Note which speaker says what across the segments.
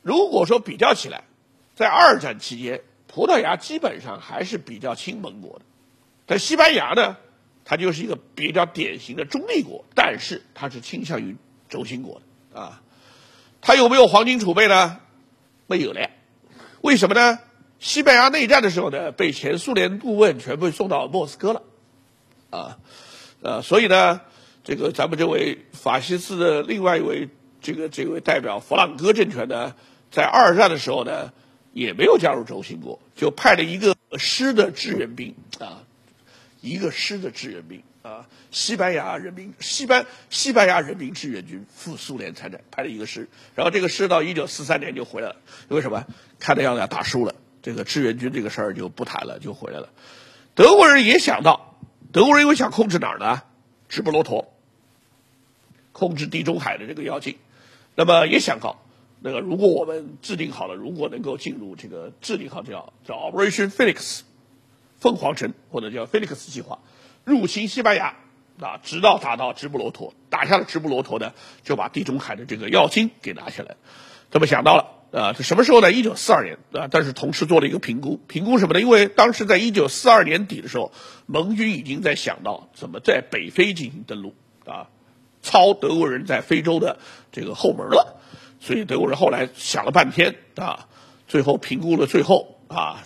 Speaker 1: 如果说比较起来，在二战期间，葡萄牙基本上还是比较亲盟国的，但西班牙呢，它就是一个比较典型的中立国，但是它是倾向于轴心国的啊。它有没有黄金储备呢？没有了。为什么呢？西班牙内战的时候呢，被前苏联顾问全部送到莫斯科了，所以呢，这个咱们这位法西斯的另外一位这位代表弗朗哥政权呢，在二战的时候呢，也没有加入轴心国，就派了一个师的志愿兵西班牙人民志愿军赴苏联参战，派了一个师，然后这个师到1943年就回来了。为什么？看的样子要打输了，这个志愿军这个事儿就不谈了，就回来了。德国人也想到，德国人因为想控制哪儿呢？直布罗陀，控制地中海的这个要境。那么也想到，那个如果我们制定好了，如果能够进入这个制定好叫 Operation Felix 凤凰城，或者叫 Felix 计划，入侵西班牙直到打到直布罗陀，打下了直布罗陀呢，就把地中海的这个要津给拿下来。这么想到了这什么时候呢？1942年但是同时做了一个评估什么呢？因为当时在1942年底的时候，盟军已经在想到怎么在北非进行登陆操德国人在非洲的这个后门了。所以德国人后来想了半天最后评估了最后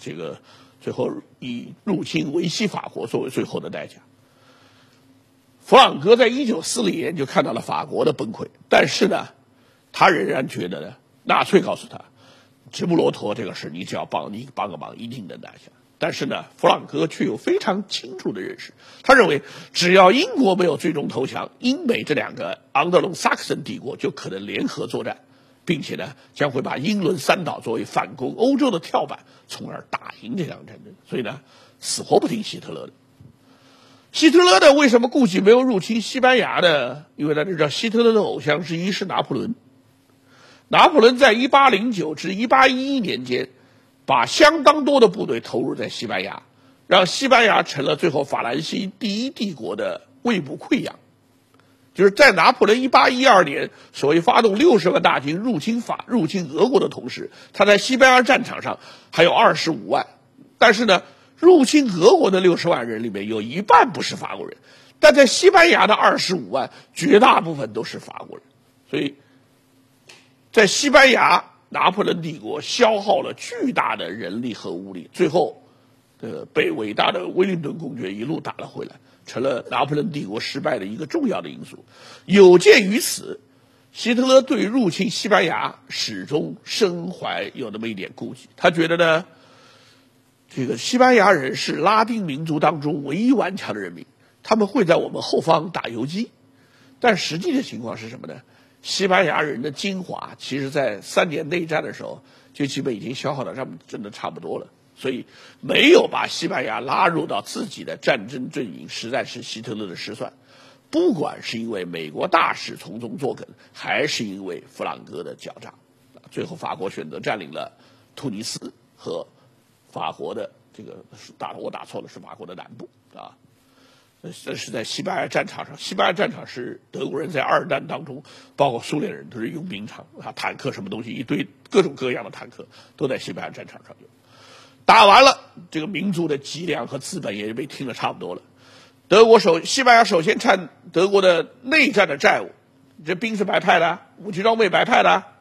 Speaker 1: 以入侵维希法国作为最后的代价。弗朗哥在1940年就看到了法国的崩溃，但是呢，他仍然觉得呢，纳粹告诉他，直布罗陀这个事你只要帮个忙，一定能拿下。但是呢，弗朗哥却有非常清楚的认识，他认为只要英国没有最终投降，英美这两个昂德隆萨克森帝国就可能联合作战，并且呢，将会把英伦三岛作为反攻欧洲的跳板，从而打赢这场战争。所以呢，死活不听希特勒的。希特勒呢，为什么顾忌没有入侵西班牙呢？因为大家知道，希特勒的偶像之一是拿破仑。拿破仑在1809至1811年间，把相当多的部队投入在西班牙，让西班牙成了最后法兰西第一帝国的胃部溃疡。就是在拿破仑1812年所谓发动60万大军入侵俄国的同时，他在西班牙战场上还有25万，但是呢，入侵俄国的60万人里面有一半不是法国人，但在西班牙的25万绝大部分都是法国人。所以在西班牙，拿破仑帝国消耗了巨大的人力和物力，最后被伟大的威灵顿公爵一路打了回来，成了拿破仑帝国失败的一个重要的因素。有鉴于此，希特勒对入侵西班牙始终深怀有那么一点顾忌。他觉得呢，这个西班牙人是拉丁民族当中唯一顽强的人民，他们会在我们后方打游击。但实际的情况是什么呢？西班牙人的精华，其实在3年内战的时候，就基本已经消耗到真的差不多了。所以没有把西班牙拉入到自己的战争阵营，实在是希特勒的失算。不管是因为美国大使从中作梗，还是因为弗朗哥的狡诈，最后法国选择占领了突尼斯和法国的这个我打错了，是法国的南部这是在西班牙战场上。西班牙战场是德国人在二战当中，包括苏联人都是用兵场坦克什么东西，一堆各种各样的坦克都在西班牙战场上用。打完了，这个民族的脊梁和资本也被听了差不多了。西班牙首先欠德国的内战的债务，这兵是白派的，武器装备白派的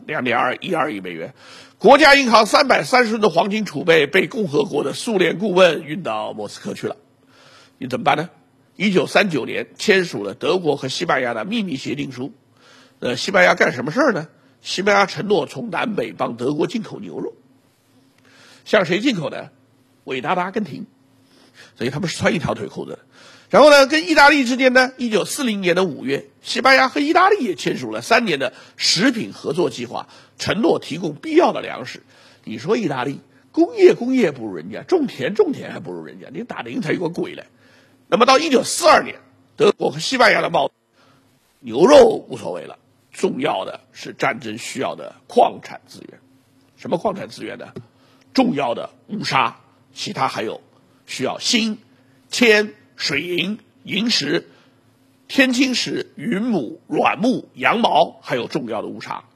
Speaker 1: 2.12亿美元。国家银行330吨的黄金储备被共和国的苏联顾问运到莫斯科去了。你怎么办呢？1939年签署了德国和西班牙的秘密协定书。西班牙干什么事呢？西班牙承诺从南北帮德国进口牛肉。向谁进口呢？伟大的阿根廷。所以他们是穿一条腿裤子的。然后呢，跟意大利之间呢，1940年的5月，西班牙和意大利也签署了3年的食品合作计划，承诺提供必要的粮食。你说意大利工业不如人家，种田还不如人家，你打得赢他有个鬼来。那么到1942年，德国和西班牙的贸易，牛肉无所谓了，重要的是战争需要的矿产资源。什么矿产资源呢？重要的乌沙，其他还有需要锌、铅、水银、萤石、天青石、云母、软木、羊毛，还有重要的乌沙。